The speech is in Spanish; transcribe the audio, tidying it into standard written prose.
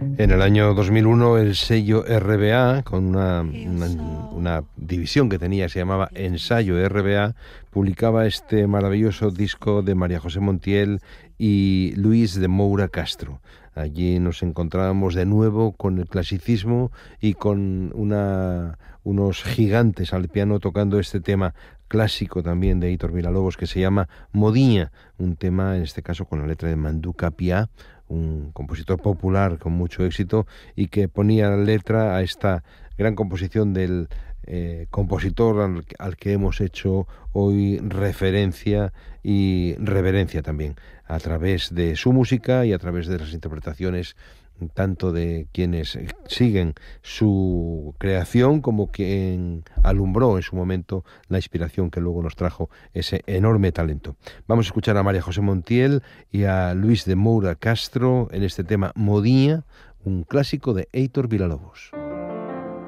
En el año 2001 el sello RBA, con una división que tenía, se llamaba Ensayo RBA, publicaba este maravilloso disco de María José Montiel y Luis de Moura Castro. Allí nos encontrábamos de nuevo con el clasicismo y con unos gigantes al piano tocando este tema clásico también de Héctor Villa-Lobos que se llama Modiña, un tema en este caso con la letra de Mandou Capià, un compositor popular con mucho éxito y que ponía letra a esta gran composición del compositor al que hemos hecho hoy referencia y reverencia también, a través de su música y a través de las interpretaciones tanto de quienes siguen su creación como quien alumbró en su momento la inspiración que luego nos trajo ese enorme talento. Vamos a escuchar a María José Montiel y a Luis de Moura Castro en este tema Modiña, un clásico de Héctor Villa-Lobos.